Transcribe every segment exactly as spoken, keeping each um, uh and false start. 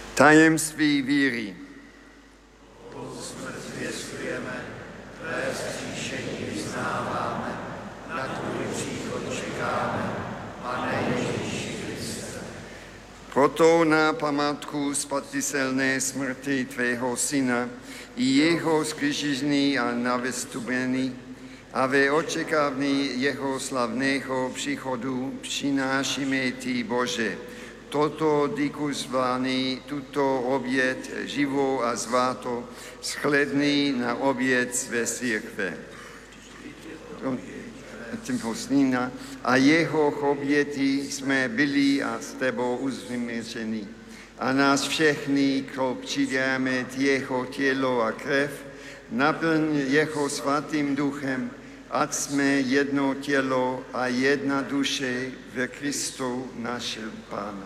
Tajemství víry. Smrt zvěstujeme, tvé vzkříšení vyznáváme, na tvůj příchod čekáme, Pane Ježíši Kriste. Proto na památku spasitelné smrti tvého syna i jeho vzkříšení a navystupení a ve očekávání jeho slavného příchodu přinášíme ti, Bože, toto díkuzvaný, tuto oběť živou a svatou, shledný na oběť své církve. Toho syna a jeho obětí jsme byli a s tebou uzmířeni. A nás všechny, kdo přidáme jeho tělo a krev, naplň jeho svatým duchem, ať jsme jedno tělo a jedna duše ve Kristu našem Pánu.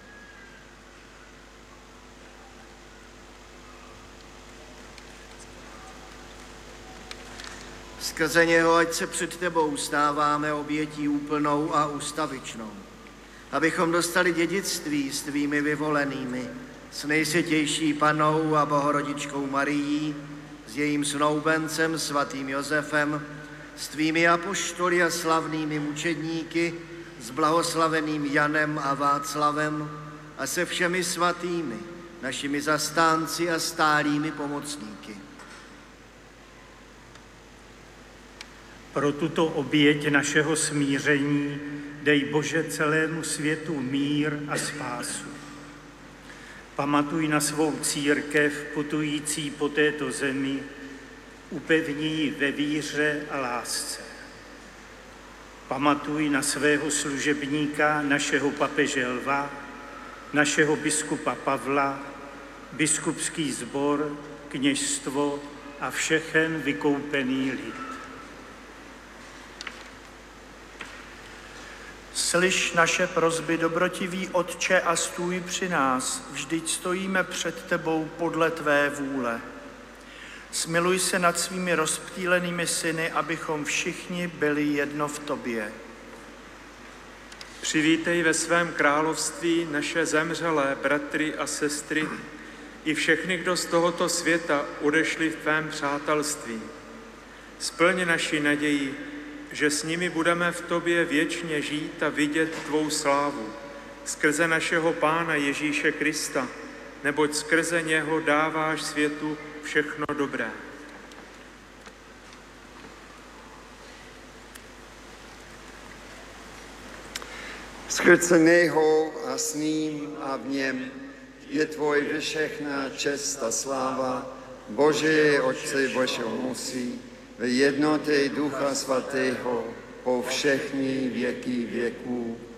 Skrze něho, ať se před tebou stáváme obětí úplnou a ustavičnou, abychom dostali dědictví s tvými vyvolenými, s nejsvětější Pannou a Bohorodičkou Marií, s jejím snoubencem svatým Josefem, s tvými apoštoly a slavnými mučedníky, s blahoslaveným Janem a Václavem a se všemi svatými, našimi zastánci a stálými pomocníky. Pro tuto oběť našeho smíření dej, Bože, celému světu mír a spásu. Pamatuj na svou církev putující po této zemi, upevni ji ve víře a lásce. Pamatuj na svého služebníka, našeho papeže Lva, našeho biskupa Pavla, biskupský sbor, kněžstvo a všechen vykoupený lid. Slyš naše prosby, dobrotivý Otče, a stůj při nás, vždyť stojíme před tebou podle tvé vůle. Smiluj se nad svými rozptýlenými syny, abychom všichni byli jedno v tobě. Přivítej ve svém království naše zemřelé bratry a sestry i všechny, kdo z tohoto světa odešli v tvém přátelství. Splň naši naději, že s nimi budeme v tobě věčně žít a vidět tvou slávu, skrze našeho Pána Ježíše Krista, neboť skrze něho dáváš světu všechno dobré. Skrze něho a s ním a v něm je tvoj všechna čest a sláva, Bože, Otče Božího moci, v jednotě Ducha Svatého po všechny věky věků.